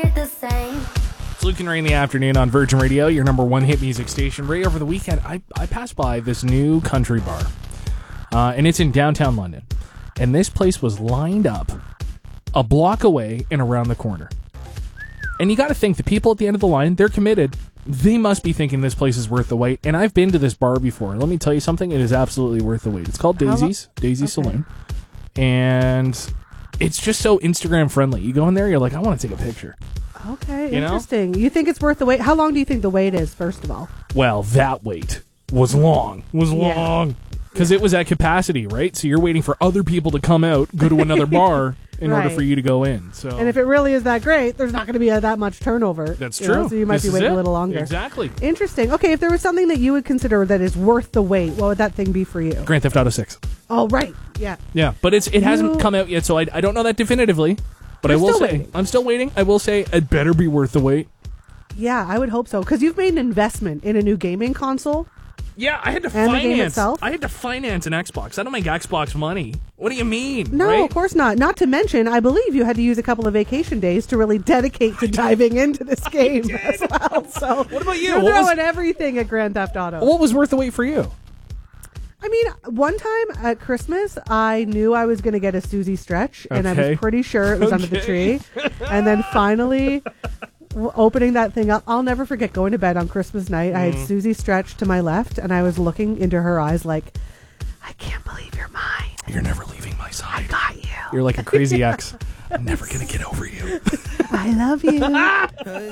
It's Luke and Ray in the afternoon on Virgin Radio, your number one hit music station. Ray, over the weekend, I passed by this new country bar, and it's in downtown London. And this place was lined up a block away and around the corner. And you got to think, the people at the end of the line, they're committed. They must be thinking this place is worth the wait. And I've been to this bar before. Let me tell you something. It is absolutely worth the wait. It's called Daisy's Saloon. And it's just so Instagram friendly. You go in there, you're like, I want to take a picture. Okay, interesting. You think it's worth the wait? How long do you think the wait is, first of all? Well, that wait was long. Because it was at capacity, right? So you're waiting for other people to come out, go to another bar in order for you to go in. So, and if it really is that great, there's not going to be that much turnover. That's true. So you might be waiting a little longer. Exactly. Interesting. Okay, if there was something that you would consider that is worth the wait, what would that thing be for you? Grand Theft Auto 6. Oh, right. Yeah. Yeah, but it hasn't come out yet, so I don't know that definitively. But I will say, I'm still waiting. I will say it better be worth the wait. Yeah, I would hope so. Because you've made an investment in a new gaming console. Yeah, I had to finance. The game itself? I had to finance an Xbox. I don't make Xbox money. What do you mean? No, right? Of course not. Not to mention, I believe you had to use a couple of vacation days to really dedicate to diving into this game as well. So what about you? You're throwing everything at Grand Theft Auto. What was worth the wait for you? I mean, one time at Christmas, I knew I was going to get a Susie Stretch, and I was pretty sure it was under the tree. And then finally, opening that thing up, I'll never forget going to bed on Christmas night. I had Susie Stretch to my left, and I was looking into her eyes like, I can't believe you're mine. You're never leaving my side. I got you. You're like a crazy ex. I'm never going to get over you. I love you.